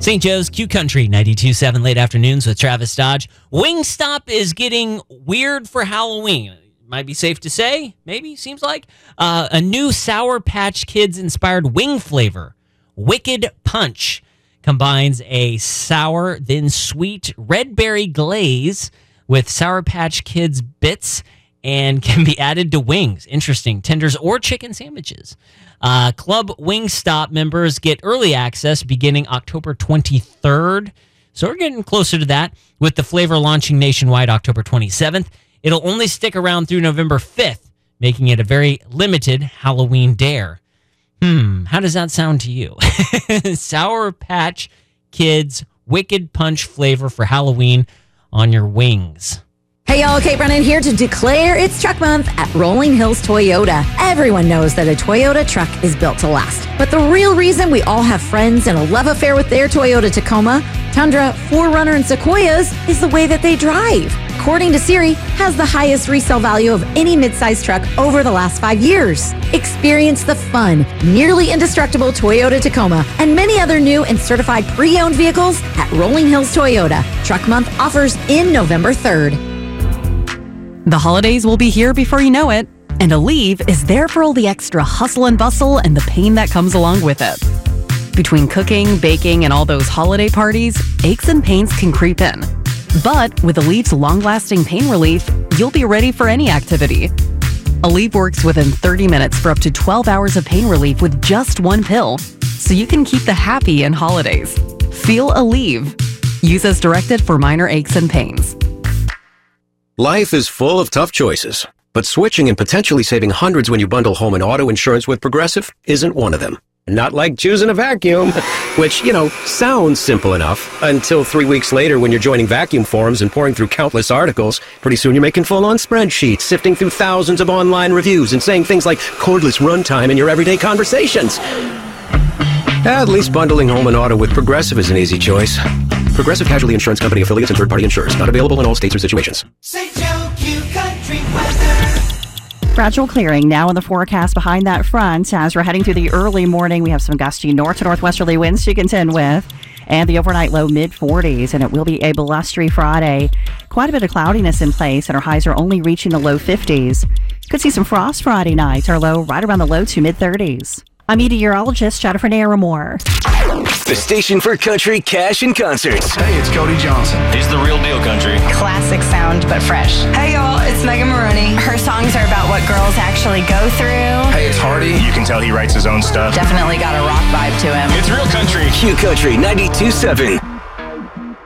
St. Joe's Q Country 92.7 late afternoons with Travis Dodge. Wingstop is getting weird for Halloween. Might be safe to say, maybe, seems like. A new Sour Patch Kids inspired wing flavor, Wicked Punch, combines a sour, then sweet red berry glaze with Sour Patch Kids bits and can be added to wings. Interesting. Tenders or chicken sandwiches. Club Wingstop members get early access beginning October 23rd. So we're getting closer to that with the flavor launching nationwide October 27th. It'll only stick around through November 5th, making it a very limited Halloween dare. How does that sound to you? Sour Patch Kids Wicked Punch flavor for Halloween on your wings. Hey y'all, Kate Brennan here to declare it's Truck Month at Rolling Hills Toyota. Everyone knows that a Toyota truck is built to last. But the real reason we all have friends and a love affair with their Toyota Tacoma, Tundra, 4Runner, and Sequoias is the way that they drive. According to Siri, has the highest resale value of any midsize truck over the last 5 years. Experience the fun, nearly indestructible Toyota Tacoma and many other new and certified pre-owned vehicles at Rolling Hills Toyota. Truck Month offers in November 3rd. The holidays will be here before you know it, and Aleve is there for all the extra hustle and bustle and the pain that comes along with it. Between cooking, baking, and all those holiday parties, aches and pains can creep in. But with Aleve's long-lasting pain relief, you'll be ready for any activity. Aleve works within 30 minutes for up to 12 hours of pain relief with just one pill, so you can keep the happy in holidays. Feel Aleve. Use as directed for minor aches and pains. Life is full of tough choices, but switching and potentially saving hundreds when you bundle home and auto insurance with Progressive isn't one of them. Not like choosing a vacuum, which, sounds simple enough until 3 weeks later when you're joining vacuum forums and pouring through countless articles. Pretty soon you're making full-on spreadsheets, sifting through thousands of online reviews and saying things like cordless runtime in your everyday conversations. At least bundling home and auto with Progressive is an easy choice. Progressive Casualty Insurance Company affiliates and third-party insurers. Not available in all states or situations. St. Joe Q Country weather. Gradual clearing now in the forecast behind that front. As we're heading through the early morning, we have some gusty north to northwesterly winds to contend with. And the overnight low mid-40s, and it will be a blustery Friday. Quite a bit of cloudiness in place, and our highs are only reaching the low 50s. Could see some frost Friday night, our low right around the low to mid-30s. I'm meteorologist Jennifer Naramore. The station for country, cash, and concerts. Hey, it's Cody Johnson. He's the real deal country. Classic sound, but fresh. Hey, y'all, it's Megan Maroney. Her songs are about what girls actually go through. Hey, it's Hardy. You can tell he writes his own stuff. Definitely got a rock vibe to him. It's real country. Q Country 92.7.